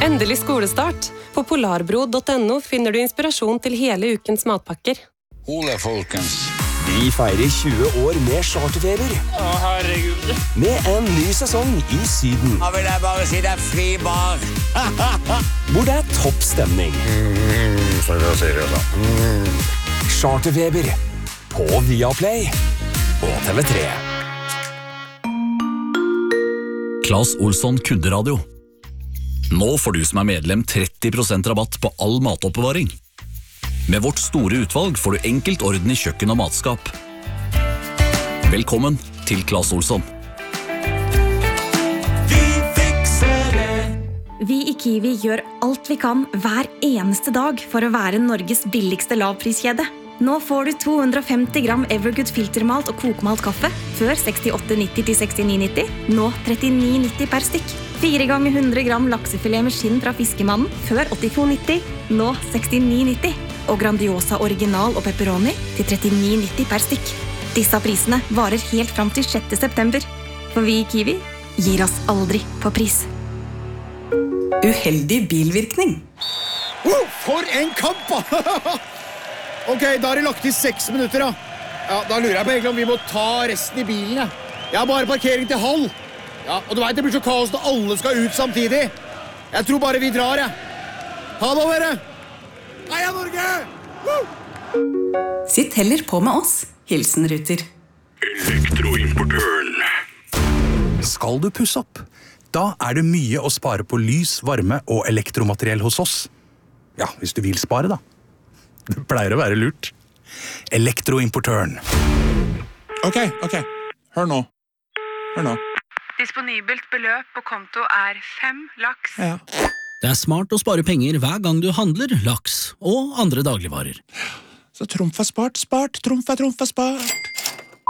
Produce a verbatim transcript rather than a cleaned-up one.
Endelig skolestart. På polarbro punktum no finner du inspirasjon til hele ukens matpakker. Ole, folkens. Vi feirer tjue år med charterfeber. Å, herregud. Med en ny sesong i Syden. Da vil jeg bare si det er fri bar. Hvor det er topp stemning. Mm, så jeg sier det da. Mm. Charterfeber. På Viaplay. Og T V tre. Claes Olsson Kunderadio. Nå får du som er medlem tretti prosent rabatt på all matoppbevaring. Med vårt store utvalg får du enkelt orden i kjøkken og matskap. Velkommen til Claes Olsson. Vi fikser det. Vi i Kiwi gjør alt vi kan hver eneste dag for å være Norges billigste lavpriskjede. Nå får du to hundre og femti gram Evergood filtermalt og kokmalt kaffe før sekstiåtte nitti til sekstini nitti, nå trettini nitti per stykk. Fire ganger hundre gram laksefilet med skinn fra fiskemannen før åttito nitti, nå sekstini nitti. Og Grandiosa original og pepperoni til trettini nitti per stykk. Disse prisene varer helt fram til sjette september. For vi i Kiwi gir oss aldri på pris. Uheldig bilvirkning. Oh, for en kamp da! Ok, da har det lagt i seks minutter da. Ja, da lurer jeg på egentlig om vi må ta resten i bilen, ja. Jeg har bare parkering til halv. Ja, og du vet det blir så kaos når alle skal ut samtidig. Jeg tror bare vi drar, ja. Ha det, dere! Heia Norge! Woo! Sitt heller på med oss. Hilsen Ruter. Elektroimportøren. Skal du pusse opp? Da er det mye å spare på lys, varme og elektromateriell hos oss. Ja, hvis du vil spare da. Det pleier å være lurt. Elektroimportøren. Ok, ok. Hør nå. Hør nå. Disponibelt beløp på konto er fem laks. Ja. Det er smart å spare penger hver gang du handler laks og andre dagligvarer. Så trumf er spart, spart, trumf er trumf er spart.